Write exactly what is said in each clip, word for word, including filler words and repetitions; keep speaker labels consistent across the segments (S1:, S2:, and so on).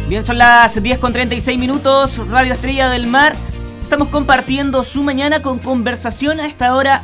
S1: Bien, son las diez con treinta y seis minutos, Radio Estrella del Mar. Estamos compartiendo su mañana con conversación a esta hora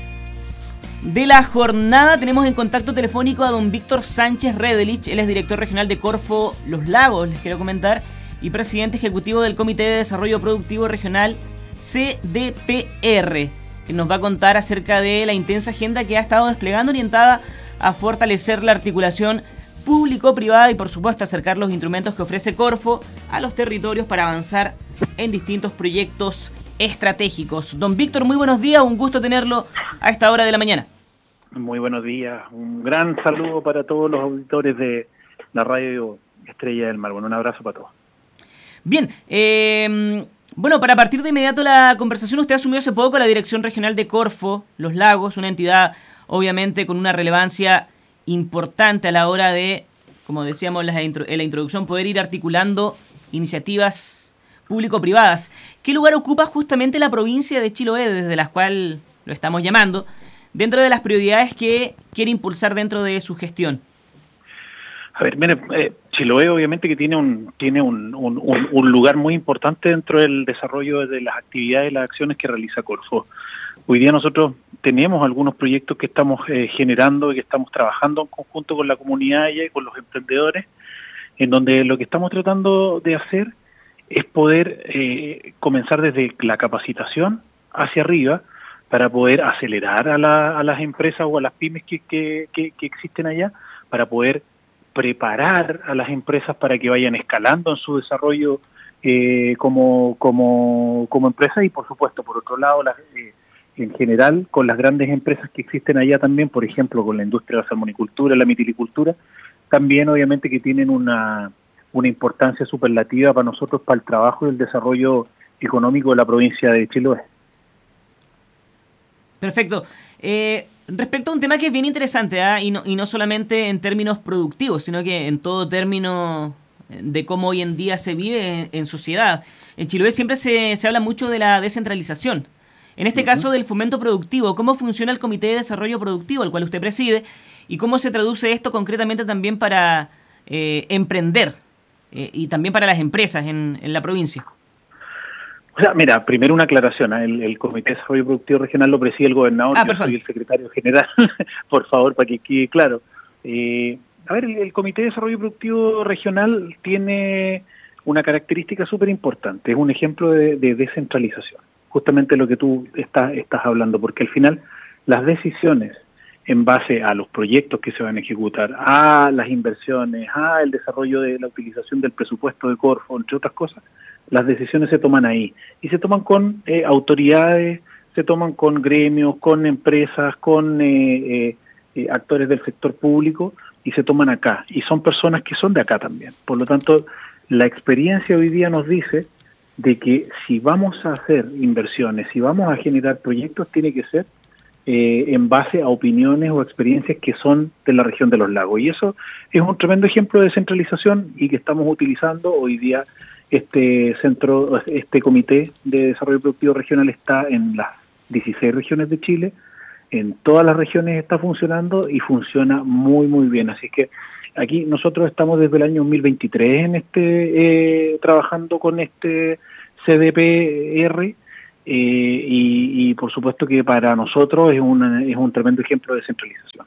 S1: de la jornada. Tenemos en contacto telefónico a don Víctor Sánchez Redelich. Él es director regional de Corfo Los Lagos, les quiero comentar, y presidente ejecutivo del Comité de Desarrollo Productivo Regional C D P R, que nos va a contar acerca de la intensa agenda que ha estado desplegando orientada a fortalecer la articulación público-privada y por supuesto acercar los instrumentos que ofrece Corfo a los territorios para avanzar en distintos proyectos estratégicos. Don Víctor, muy buenos días, un gusto tenerlo a esta hora de la mañana.
S2: Muy buenos días, un gran saludo para todos los auditores de la Radio Estrella del Mar. Bueno, un abrazo para todos.
S1: Bien, eh, bueno, para partir de inmediato la conversación, usted asumió hace poco la dirección regional de Corfo Los Lagos, una entidad obviamente con una relevancia importante a la hora de, como decíamos en la introducción, poder ir articulando iniciativas público-privadas. ¿Qué lugar ocupa justamente la provincia de Chiloé, desde la cual lo estamos llamando, dentro de las prioridades que quiere impulsar dentro de su gestión?
S2: A ver, mire, eh, Chiloé obviamente que tiene un tiene un, un, un, un lugar muy importante dentro del desarrollo de las actividades y las acciones que realiza Corfo. Hoy día nosotros tenemos algunos proyectos que estamos eh, generando y que estamos trabajando en conjunto con la comunidad y con los emprendedores, en donde lo que estamos tratando de hacer es poder eh, comenzar desde la capacitación hacia arriba para poder acelerar a, la, a las empresas o a las pymes que, que, que, que existen allá, para poder preparar a las empresas para que vayan escalando en su desarrollo eh, como, como, como empresa y por supuesto, por otro lado, las... Eh, en general, con las grandes empresas que existen allá también, por ejemplo, con la industria de la salmonicultura, la mitilicultura, también obviamente que tienen una, una importancia superlativa para nosotros, para el trabajo y el desarrollo económico de la provincia de Chiloé.
S1: Perfecto. Eh, respecto a un tema que es bien interesante, ¿eh? y, no, y no solamente en términos productivos, sino que en todo término de cómo hoy en día se vive en, en sociedad. En Chiloé siempre se, se habla mucho de la descentralización. En este uh-huh. caso del fomento productivo, ¿cómo funciona el Comité de Desarrollo Productivo, al cual usted preside, y cómo se traduce esto concretamente también para eh, emprender eh, y también para las empresas en, en la provincia?
S2: O sea, mira, primero una aclaración, ¿eh? el, el Comité de Desarrollo Productivo Regional lo preside el gobernador, ah, yo soy el secretario general, por favor, para que quede claro. Eh, a ver, el, el Comité de Desarrollo Productivo Regional tiene una característica súper importante, es un ejemplo de, de descentralización. Justamente lo que tú estás, estás hablando, porque al final las decisiones en base a los proyectos que se van a ejecutar, a las inversiones, a el desarrollo de la utilización del presupuesto de Corfo, entre otras cosas, las decisiones se toman ahí. Y se toman con eh, autoridades, se toman con gremios, con empresas, con eh, eh, eh, actores del sector público, y se toman acá. Y son personas que son de acá también. Por lo tanto, la experiencia hoy día nos dice de que si vamos a hacer inversiones, si vamos a generar proyectos, tiene que ser eh, en base a opiniones o experiencias que son de la región de los lagos. Y eso es un tremendo ejemplo de descentralización y que estamos utilizando hoy día. Este centro, este Comité de Desarrollo Productivo Regional está en las dieciséis regiones de Chile, en todas las regiones está funcionando y funciona muy muy bien. Así que aquí nosotros estamos desde el año dos mil veintitrés en este eh, trabajando con este C D P R eh, y, y por supuesto que para nosotros es, una, es un tremendo ejemplo de descentralización.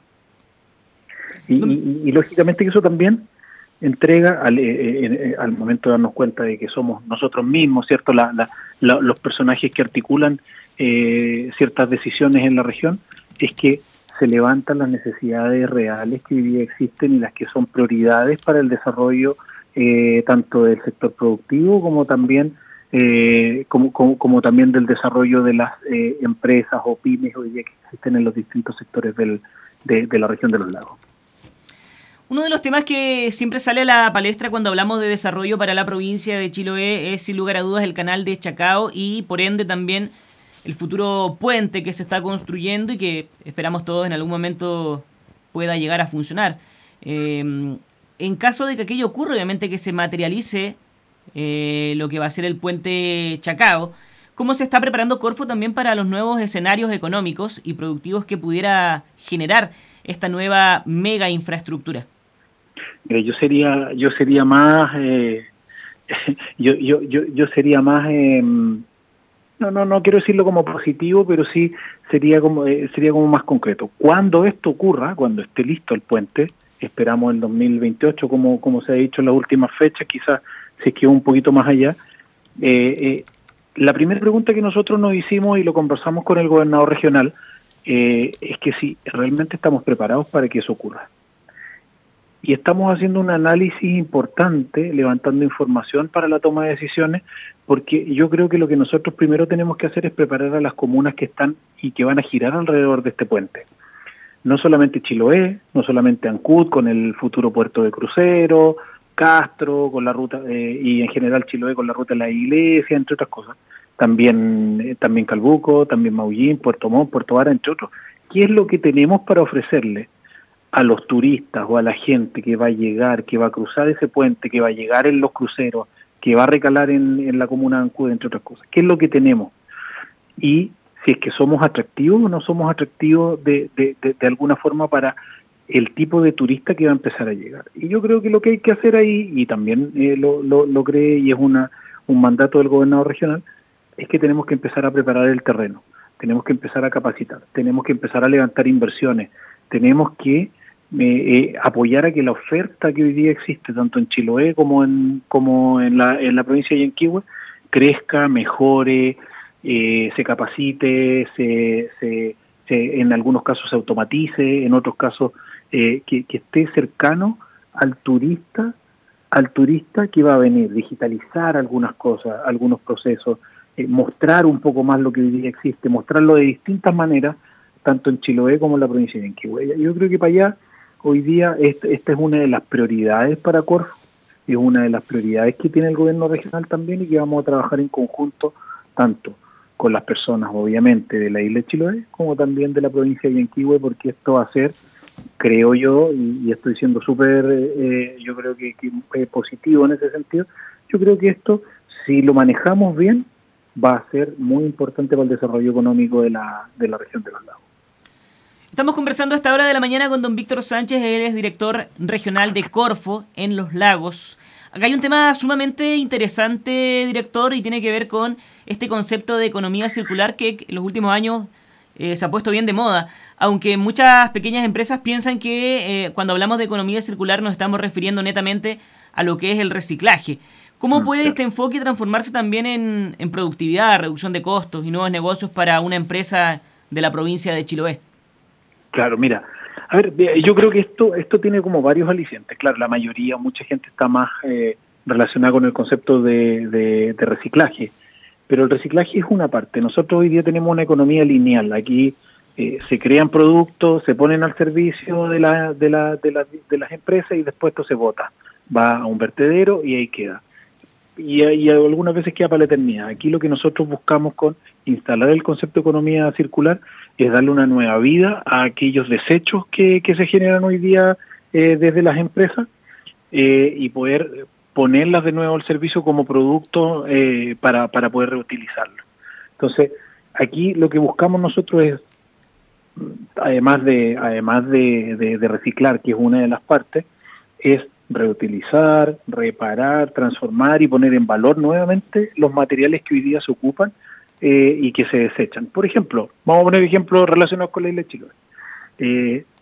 S2: Y, y, y lógicamente que eso también entrega al, eh, eh, al momento de darnos cuenta de que somos nosotros mismos, ¿cierto? La, la, la, los personajes que articulan eh, ciertas decisiones en la región, es que se levantan las necesidades reales que hoy día existen y las que son prioridades para el desarrollo eh, tanto del sector productivo como también eh, como, como, como también del desarrollo de las eh, empresas o pymes hoy día que existen en los distintos sectores del, de, de la región de los lagos.
S1: Uno de los temas que siempre sale a la palestra cuando hablamos de desarrollo para la provincia de Chiloé es, sin lugar a dudas, el canal de Chacao y, por ende, también el futuro puente que se está construyendo y que esperamos todos en algún momento pueda llegar a funcionar. Eh, en caso de que aquello ocurra, obviamente que se materialice eh, lo que va a ser el puente Chacao, ¿cómo se está preparando Corfo también para los nuevos escenarios económicos y productivos que pudiera generar esta nueva mega infraestructura?
S2: Mira, yo sería yo sería más eh, yo, yo, yo, yo sería más, eh, no, no, no quiero decirlo como positivo, pero sí sería como, eh, sería como más concreto. Cuando esto ocurra, cuando esté listo el puente, esperamos el dos mil veintiocho, como, como se ha dicho en las últimas fechas, quizás si es que un poquito más allá, eh, eh, la primera pregunta que nosotros nos hicimos y lo conversamos con el gobernador regional, eh, es que si realmente estamos preparados para que eso ocurra. Y estamos haciendo un análisis importante, levantando información para la toma de decisiones, porque yo creo que lo que nosotros primero tenemos que hacer es preparar a las comunas que están y que van a girar alrededor de este puente. No solamente Chiloé, no solamente Ancud con el futuro puerto de crucero, Castro con la ruta, eh, y en general Chiloé con la ruta de la iglesia, entre otras cosas. También, eh, también Calbuco, también Maullín, Puerto Montt, Puerto Vara, entre otros. ¿Qué es lo que tenemos para ofrecerle a los turistas o a la gente que va a llegar, que va a cruzar ese puente, que va a llegar en los cruceros, que va a recalar en, en la comuna de Ancud, entre otras cosas? ¿Qué es lo que tenemos? Y si es que somos atractivos o no somos atractivos de, de, de, de alguna forma para el tipo de turista que va a empezar a llegar. Y yo creo que lo que hay que hacer ahí, y también eh, lo, lo, lo cree y es una un mandato del gobernador regional, es que tenemos que empezar a preparar el terreno, tenemos que empezar a capacitar, tenemos que empezar a levantar inversiones, tenemos que eh, eh, apoyar a que la oferta que hoy día existe, tanto en Chiloé como en como en la, en la provincia de Yanquihue, crezca, mejore, eh, se capacite, se, se, se en algunos casos se automatice, en otros casos eh, que, que esté cercano al turista, al turista que va a venir, digitalizar algunas cosas, algunos procesos, eh, mostrar un poco más lo que hoy día existe, mostrarlo de distintas maneras, tanto en Chiloé como en la provincia de Yanquihue. Yo creo que para allá, hoy día, esta, esta es una de las prioridades para Corfo, es una de las prioridades que tiene el gobierno regional también y que vamos a trabajar en conjunto, tanto con las personas, obviamente, de la isla de Chiloé, como también de la provincia de Yanquihue, porque esto va a ser, creo yo, y, y estoy siendo súper, eh, yo creo que, que eh, positivo en ese sentido, yo creo que esto, si lo manejamos bien, va a ser muy importante para el desarrollo económico de la, de la región de los lagos.
S1: Estamos conversando a esta hora de la mañana con don Víctor Sánchez, él es director regional de Corfo en Los Lagos. Acá hay un tema sumamente interesante, director, y tiene que ver con este concepto de economía circular que en los últimos años eh, se ha puesto bien de moda, aunque muchas pequeñas empresas piensan que eh, cuando hablamos de economía circular nos estamos refiriendo netamente a lo que es el reciclaje. ¿Cómo puede este enfoque transformarse también en, en productividad, reducción de costos y nuevos negocios para una empresa de la provincia de Chiloé?
S2: Claro, mira, a ver, yo creo que esto esto tiene como varios alicientes. Claro, la mayoría, mucha gente está más eh, relacionada con el concepto de, de, de reciclaje, pero el reciclaje es una parte. Nosotros hoy día tenemos una economía lineal. Aquí eh, se crean productos, se ponen al servicio de, la, de, la, de, la, de las empresas y después esto se bota. Va a un vertedero y ahí queda. Y, y algunas veces queda para la eternidad. Aquí lo que nosotros buscamos con instalar el concepto de economía circular es darle una nueva vida a aquellos desechos que, que se generan hoy día eh, desde las empresas eh, y poder ponerlas de nuevo al servicio como producto eh, para, para poder reutilizarlo. Entonces, aquí lo que buscamos nosotros es, además de además de, de, de reciclar, que es una de las partes, es reutilizar, reparar, transformar y poner en valor nuevamente los materiales que hoy día se ocupan eh, y que se desechan. Por ejemplo, vamos a poner ejemplos relacionados con la isla de Chiloé. Eh,